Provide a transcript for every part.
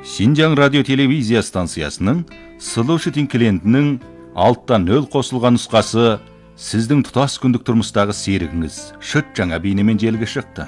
Шинжаң радио телевизия станциясының Слушатель клиентінің алттан нөл қосылған нұсқасы сіздің тұтас күндік тұрмыстағы серігіңіз шыт жаңа бейнемен желіге шықты.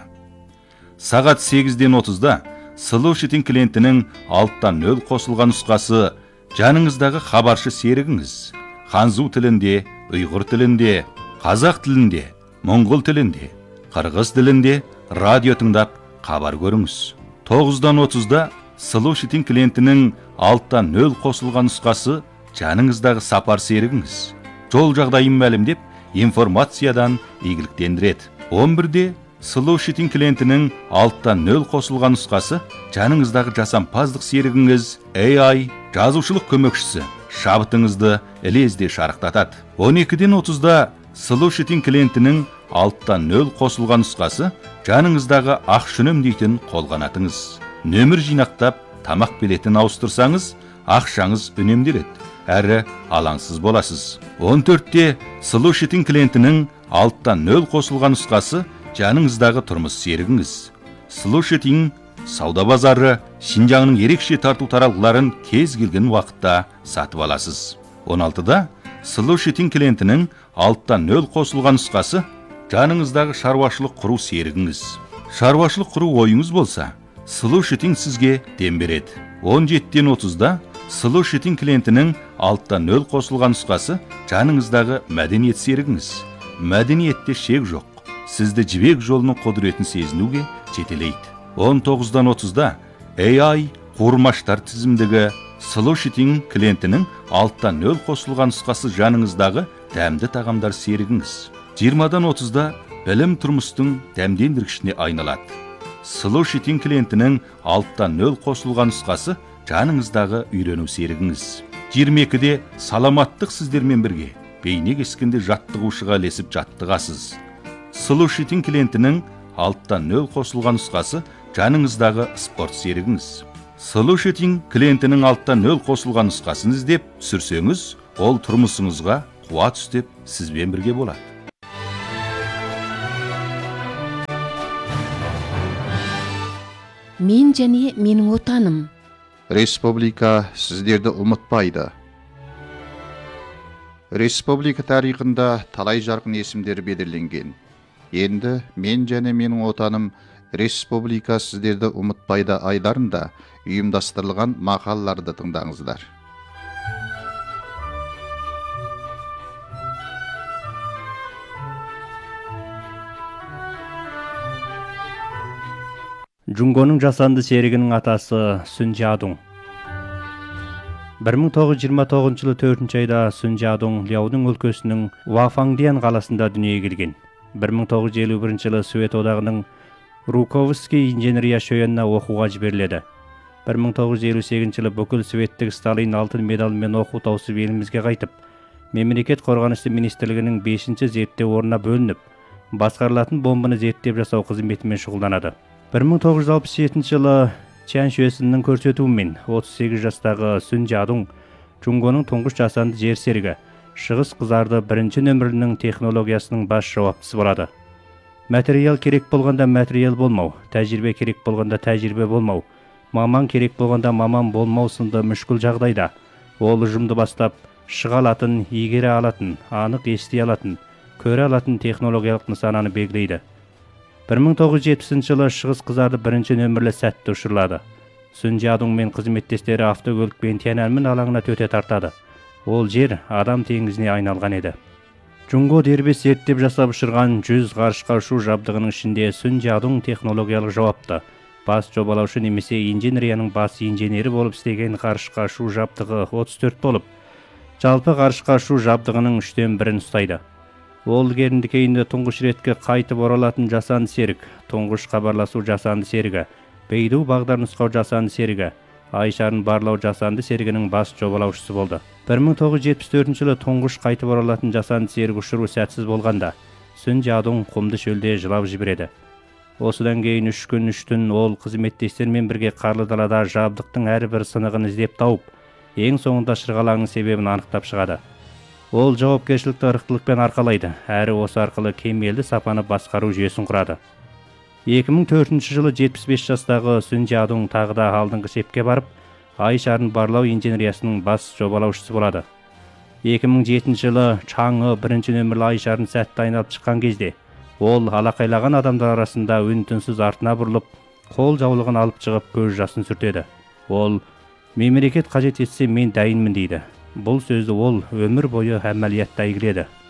Сағат 8-ден 30-да Слушатель клиентінің алттан нөл қосылған нұсқасы жаныңыздағы хабаршы серігіңіз ханзу тілінде, ұйғыр тілінде, қазақ тілінде, моңғол тілінде, қырғыз тілінде радио тыңдап хабар көріңіз. 9-дан 30-да Слушатель клиентінің алттан нөл қосылған нұсқасы жаныңыздағы сапар серігіңіз жол жағдайын мәлімдеп информациядан игіліктендіреді. 11-де Слушатель клиентінің алттан нөл қосылған нұсқасы жаныңыздағы жасампаздық серігіңіз AI жазушылық көмекшісі шабытыңызды ілезде шарықтатады. 12-ден 30-да Слушатель клиентінің алттан нөл қосылған нұсқасы жаныңыздағы ақ шүнем дейтін қолғанатыңыз. Нөмір жинақтап, тамақ билетін ауыстырсаңыз, ақшаңыз үнемделеді, әрі алаңсыз боласыз. 14-те Слушатель клиентінің алттан нөл қосылған нұсқасы жаныңыздағы тұрмыс серігіңіз. Слушатель сауда базары Шинжаңның ерекше тарту таралғыларын кез келген уақытта сатып аласыз. 16-да Слушатель клиентінің алттан нөл қосылған нұсқасы жаныңыздағы шаруашылық құру серігіңіз. Шаруашылық құру ойыңыз болса, Слушатель сізге дем береді. 17-ден 30-да Слушатель клиентінің алттан нөл қосылған нұсқасы жаныңыздағы мәдениет серігіңіз. Мәдениетте шек жоқ. Сізді жібек жолының құдіретін сезінуге жетелейді. 19-дан 30-да AI қуырмаштар тізімдігі Слушатель клиентінің алттан нөл қосылған нұсқасы жаныңыздағы дәмді тағамдар серігіңіз. 20-дан 30-да білім тұрмыстың дәмдендіргішіне айналады. Слушатель клиентінің алттан нөл қосылған нұсқасы жаныңыздағы үйрену серігіңіз. 22-де саламаттық сіздермен бірге бейне кескенде жаттығушыға ілесіп жаттығасыз. Слушатель клиентінің алттан нөл қосылған нұсқасы жаныңыздағы спорт серігіңіз. Слушатель клиентінің алттан нөл қосылған нұсқасын іздеп түсірсеңіз, ол тұрмысыңызға қуат үстеп сізбен бірге болады. Мен және менің отаным. Республика сіздерді ұмытпайды. Республика тарихында талай жарқын есімдер белгіленген. Енді мен және менің отаным Республика сіздерді ұмытпайды айларында ұйымдастырылған мақалаларды тыңдаңыздар. Джунгоның жасанды серігінің атасы Сүн Жадун. 1929 жылы 4 айда Сүн Жадун Ляудың өлкесінің Вафаңдиян қаласында дүниеге келген. 1951 жылы Совет одағының Руковский инженерия шойынына оқуға жіберіледі. 1958 жылы бүкіл советтік Сталин алтын медалымен оқу тауысып елімізге қайтып, мемлекет қорғанысы министрлігінің 5-ші зерттеу орнына бөлініп, басқарылатын бомбаны зерттеп жасау қызметімен шұғылданады. 1967 жылы Чан жүйесінің көрсетуімен 38 жастағы Сүн Жадун Джунгоның тұңғыш жасанды жер серігі шығыс қызарды бірінші нөмірінің технологиясының бас жауаптысы болады. Материал керек болғанда материал болмау, тәжірибе керек болғанда тәжірибе болмау, маман керек болғанда маман болмау сынды мүшкіл жағдайда ол ұжымды бастап шыға алатын, игере алатын, анық ести алатын, көре алатын технологиялық нысананы белгілейді. 1970 жылы шығыс қызарды бірінші нөмірлі сәтті ұшырылады. Сүн Жадун мен қызметтестері автокөлікпен Тяньаньмэнь алаңына төте тартады. Ол жер адам теңізіне айналған еді. Джунго дербес зерттеп жасап ұшырған 100 ғарышқа ұшу жабдығының ішінде Сүн Жадун технологиялық жауапты. Бас жобалаушы немесе инженерияның бас инженері болып істеген ғарышқа ұшу жабдығы 34 болып, жалпы ғарышқа ұшу жабдығының 3-тен 1-ін ұстайды. Ол керінді кейінді тұңғыш ретке қайтып оралатын жасанды серік, тұңғыш хабарласу жасанды серігі, Бейду бағдар нұсқау жасанды серігі, Айшарын барлау жасанды серігінің бас жобалаушысы болды. 1974 жылы тұңғыш қайтып оралатын жасанды серік ұшыру сәтсіз болғанда, Сүн Жадун құмды шөлде жылап жібереді. Осыдан кейін 3 күн 3 түн ол қызметтестермен бірге қарлы далада жабдықтың әрбір сынығын іздеп тауып, ең соңында шырғалаңның себебін анықтап шығады. Ол жауапкершілікті ырықтылықпен арқалайды, әрі осы арқылы кемелді сапаны басқару жүйесін құрады. 2004 жылы 75 жастағы Сүн Жадун тағы да алдыңғы шепке барып, ай шарын барлау инженериясының бас жобалаушысы болады. 2007 жылы Чаңы бірінші нөмірлі ай шарын сәтті айналып шыққан кезде, ол алақайлаған адамдар арасында үн-түнсіз артына бұрылып, қол жаулығын алып шығып көз жасын сүртеді. Ол мемлекет қажет етсе мен дайынмын дейді. Бұл сөзді ол өмір бойы әмәлиятта игереді.